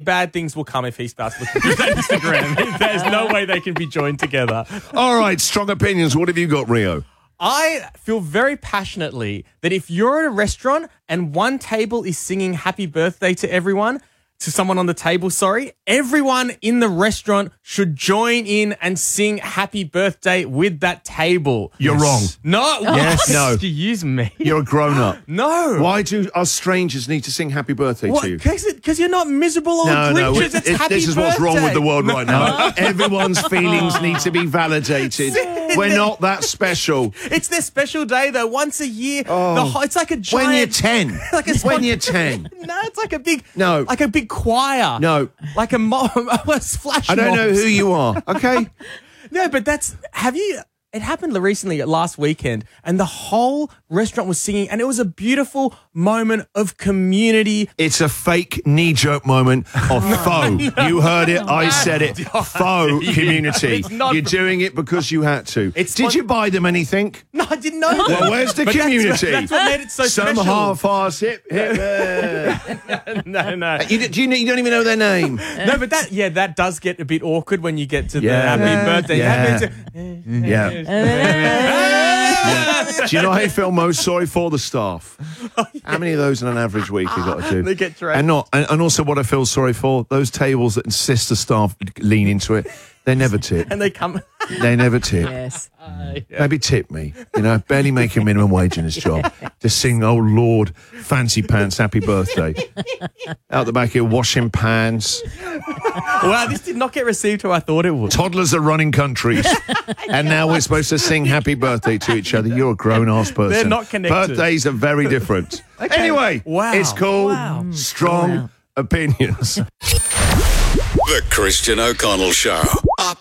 bad things will come if he starts looking through that Instagram. There's no way they can be joined together. All right, strong opinions. What have you got, Rio? I feel very passionately that if you're at a restaurant and one table is singing happy birthday to everyone, to someone on the table, everyone in the restaurant should join in and sing happy birthday with that table. You're wrong. No. Yes, no. Excuse me. You're a grown-up. No. Why do us strangers need to sing happy birthday to you? Because you're not miserable old Grinches. It's happy this is birthday. what's wrong with the world right now. Everyone's feelings need to be validated. We're not that special. It's their special day, though. Once a year. It's like a giant... When you're 10. When you're 10. No, it's like a big... No. Like a big choir. No. Like a mob. Flash I don't know mobs. who you are, okay? No, but it happened recently, last weekend, and the whole restaurant was singing, and it was a beautiful moment of community. It's a fake knee-jerk moment of faux. You heard it, I said it. Faux community. You're doing it because you had to. Did you buy them anything? No, I didn't know that. Well, where's the community? That's what made it so Some special. half-ass hip. No. You don't even know their name. No, but that does get a bit awkward when you get to the happy birthday. Yeah. Do you know how you feel most sorry for? The staff. How many of those in an average week you got to do? They get dragged. And also what I feel sorry for, those tables that insist the staff lean into it, they never tip. And they come... They never tip. Yes. Maybe tip me. Barely making minimum wage in this job. Just sing, oh Lord, fancy pants, happy birthday. Out the back here, washing pans. Wow, this did not get received how I thought it would. Toddlers are running countries. And now we're supposed to sing happy birthday to each other. You're a grown-ass person. They're not connected. Birthdays are very different. Anyway, it's called Strong Opinions. The Christian O'Connell Show.